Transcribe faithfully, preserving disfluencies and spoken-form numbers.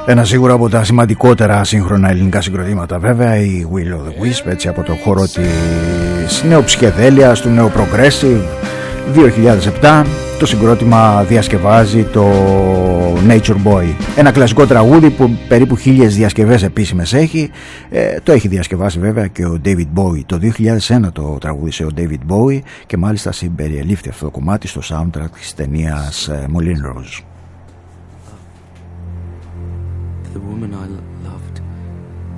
Ένα σίγουρα από τα σημαντικότερα σύγχρονα ελληνικά συγκροτήματα, βέβαια, η Will of the Wisp, έτσι, από το χώρο της νεοψυχεδέλειας, του νέου progressive. δύο χιλιάδες επτά το συγκρότημα διασκευάζει το Nature Boy, ένα κλασικό τραγούδι που περίπου χίλιες διασκευές επίσημες έχει. ε, το έχει διασκευάσει βέβαια και ο David Bowie. Το δύο χιλιάδες ένα το τραγούδισε ο David Bowie και μάλιστα συμπεριελήφθη αυτό το κομμάτι στο soundtrack της ταινίας Moulin Rouge. The woman I